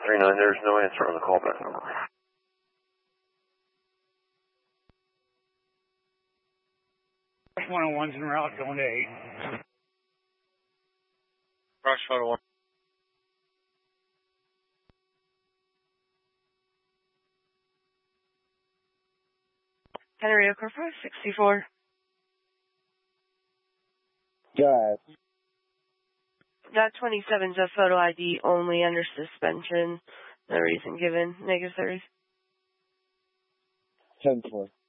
39, there's no answer on the callback number. Crush 101's en route going to 8. Crush 101. Henry Oker 564. Go ahead. Dot 27's a photo ID only under suspension. No reason given. -30. 10-4.